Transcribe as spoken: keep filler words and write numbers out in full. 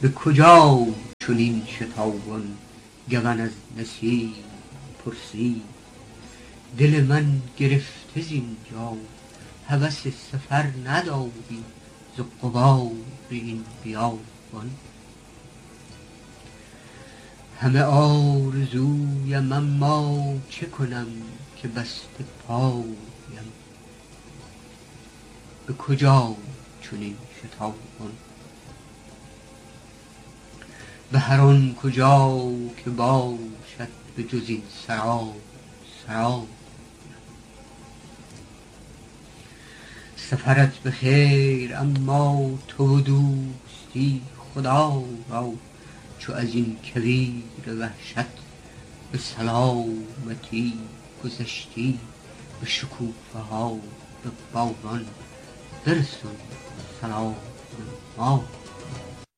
به کجا چنین شتابان گون از نسیم پرسید؟ دل من گرفته زینجا هوس سفر نداری ز غبار این بیابان. همه آرزویم اما چه کنم که بسته پایم، به کجا چنین شتابان؟ به هر آن کجا که باشد به جز این سرای سرای. سفرت به خیر اما تو و دوستی خدا را، چو از این کویر وحشت به سلامتی گذشتی. به شکوفه ها به باغان برسون سلام ما.